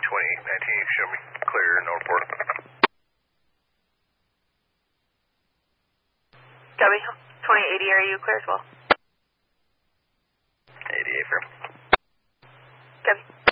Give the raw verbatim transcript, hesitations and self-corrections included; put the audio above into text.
twenty nineteen, show me clear, no report. Copy. twenty eighty, are you clear as well? eighty-eight, firm. Copy.